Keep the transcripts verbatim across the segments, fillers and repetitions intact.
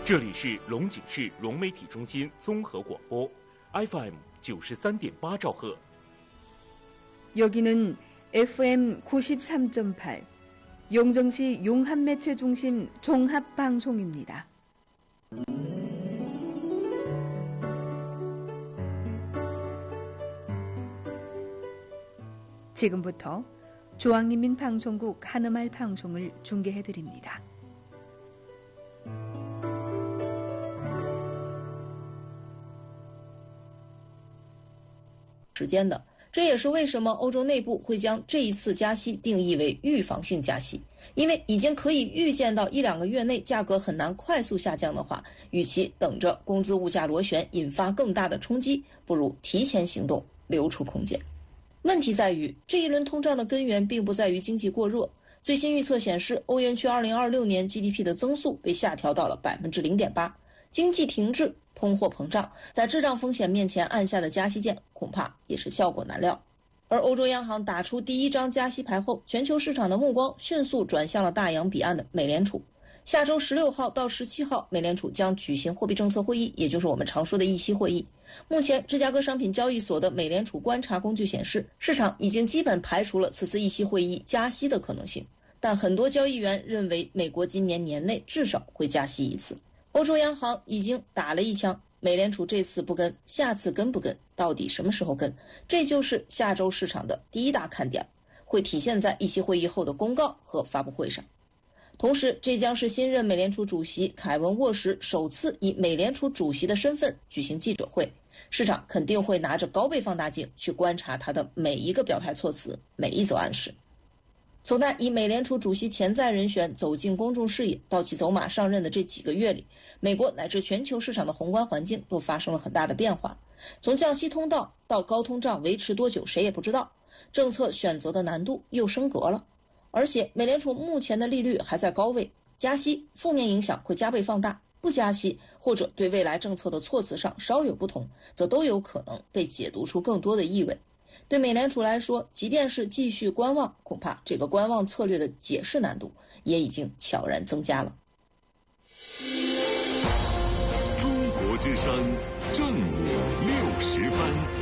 这里是龙井市融媒体中心综合广播 F M 九十三点八兆赫。 여기는 에프 엠 구십삼 점 팔 용정시 용합매체중심 종합방송입니다. 지금부터 중앙인민방송국 한음할 방송을 중계해드립니다. 时间的，这也是为什么欧洲内部会将这一次加息定义为预防性加息，因为已经可以预见到一两个月内价格很难快速下降的话，与其等着工资物价螺旋引发更大的冲击，不如提前行动，留出空间。问题在于，这一轮通胀的根源并不在于经济过热。最新预测显示，欧元区二零二六年 G D P 的增速被下调到了 百分之零点八， 经济停滞，通货膨胀，在滞胀风险面前按下的加息键恐怕也是效果难料。而欧洲央行打出第一张加息牌后，全球市场的目光迅速转向了大洋彼岸的美联储。下周十六号到十七号，美联储将举行货币政策会议，也就是我们常说的议息会议。目前，芝加哥商品交易所的美联储观察工具显示，市场已经基本排除了此次议息会议加息的可能性，但很多交易员认为美国今年年内至少会加息一次。欧洲央行已经打了一枪，美联储这次不跟，下次跟不跟，到底什么时候跟？这就是下周市场的第一大看点，会体现在议息会议后的公告和发布会上。同时，这将是新任美联储主席凯文沃什首次以美联储主席的身份举行记者会，市场肯定会拿着高倍放大镜去观察他的每一个表态措辞，每一则暗示。从他以美联储主席潜在人选走进公众视野到其走马上任的这几个月里，美国乃至全球市场的宏观环境都发生了很大的变化。从降息通道到高通胀维持多久谁也不知道，政策选择的难度又升格了。而且美联储目前的利率还在高位，加息负面影响会加倍放大，不加息或者对未来政策的措辞上稍有不同，则都有可能被解读出更多的意味。对美联储来说，即便是继续观望，恐怕这个观望策略的解释难度也已经悄然增加了。 中国之声正午六十分。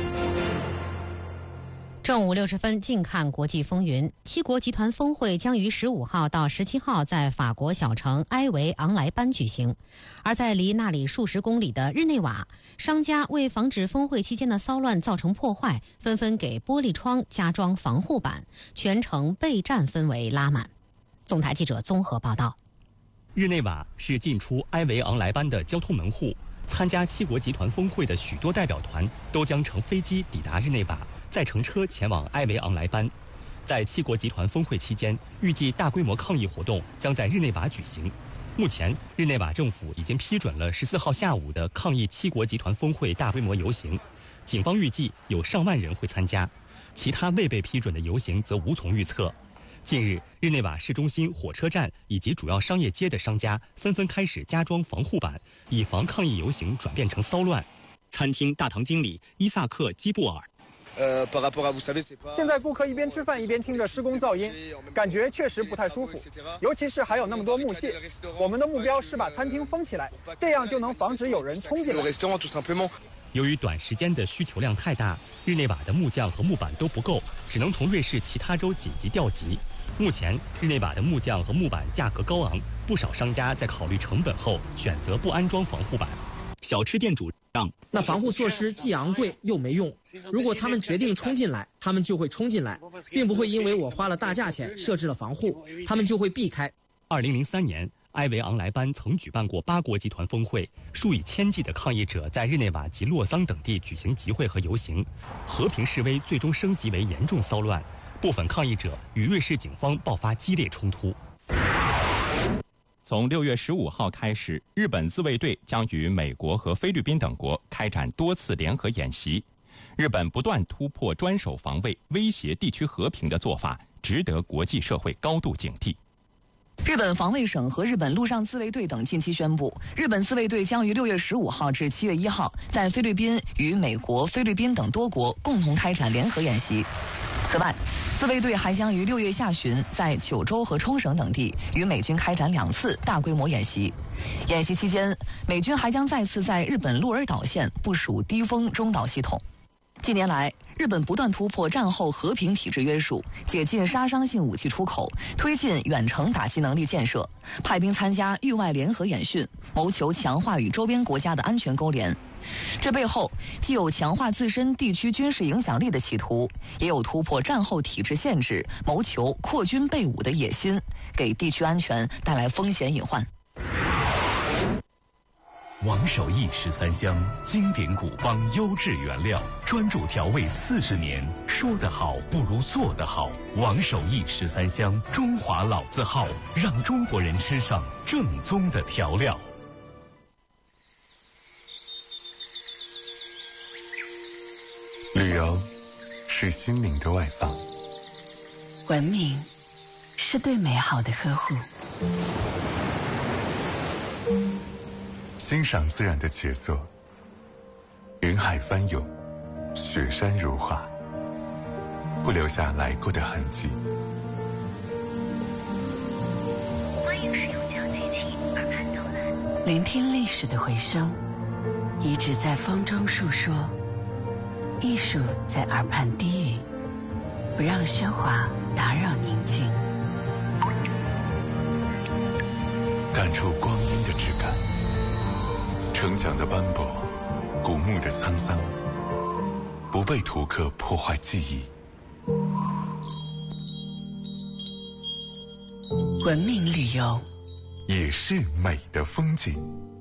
正午六十分，近看国际风云。七国集团峰会将于十五号到十七号在法国小城埃维昂莱班举行。而在离那里数十公里的日内瓦，商家为防止峰会期间的骚乱造成破坏，纷纷给玻璃窗加装防护板，全城备战氛围拉满。总台记者综合报道。 日内瓦是进出埃维昂莱班的交通门户，参加七国集团峰会的许多代表团都将乘飞机抵达日内瓦，再乘车前往埃维昂莱班。在七国集团峰会期间，预计大规模抗议活动将在日内瓦举行。目前，日内瓦政府已经批准了十四号下午的抗议七国集团峰会大规模游行，警方预计有上万人会参加，其他未被批准的游行则无从预测。近日，日内瓦市中心、火车站以及主要商业街的商家纷纷开始加装防护板，以防抗议游行转变成骚乱。餐厅大堂经理伊萨克·基布尔。 现在顾客一边吃饭一边听着施工噪音，感觉确实不太舒服，尤其是还有那么多木屑。我们的目标是把餐厅封起来，这样就能防止有人冲进来。 由于短时间的需求量太大，日内瓦的木匠和木板都不够，只能从瑞士其他州紧急调集。目前，日内瓦的木匠和木板价格高昂，不少商家在考虑成本后选择不安装防护板。小吃店主让那防护措施既昂贵又没用，如果他们决定冲进来，他们就会冲进来，并不会因为我花了大价钱设置了防护，他们就会避开。 二零零三年，埃维昂莱班曾举办过八国集团峰会，数以千计的抗议者在日内瓦及洛桑等地举行集会和游行，和平示威最终升级为严重骚乱，部分抗议者与瑞士警方爆发激烈冲突。 从六月十五号开始，日本自卫队将与美国和菲律宾等国开展多次联合演习。日本不断突破专守防卫、威胁地区和平的做法，值得国际社会高度警惕。 日本防卫省和日本陆上自卫队等近期宣布，日本自卫队将于六月十五号至七月一号在菲律宾与美国、菲律宾等多国共同开展联合演习。 此外，自卫队还将于六月下旬在九州和冲绳等地与美军开展两次大规模演习。演习期间，美军还将再次在日本鹿儿岛县部署低风中导系统。近年来，日本不断突破战后和平体制约束，解禁杀伤性武器出口，推进远程打击能力建设，派兵参加域外联合演训，谋求强化与周边国家的安全勾连。这背后既有强化自身地区军事影响力的企图，也有突破战后体制限制，谋求扩军备武的野心，给地区安全带来风险隐患。 王守义十三香，经典古方，优质原料，专注调味四十年。说得好不如做得好。王守义十三香，中华老字号，让中国人吃上正宗的调料。 旅游是心灵的外放， 文明是对美好的呵护。 欣赏自然的杰作，云海翻涌，雪山如画，不留下来过的痕迹。 欢迎使用讲机器耳畔导览，聆听历史的回声，遗址在风中述说，艺术在耳畔低语，不让喧哗打扰宁静， 感触光阴的质感。城墙的斑驳，古墓的沧桑，不被图刻破坏记忆。 文明旅游也是美的风景。